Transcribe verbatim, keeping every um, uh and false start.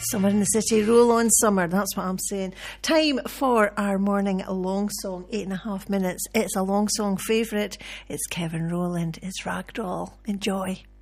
Summer in the city, roll on summer, that's what I'm saying. Time for our morning long song, eight and a half minutes. It's a long song favourite. It's Kevin Rowland, it's Ragdoll. Enjoy.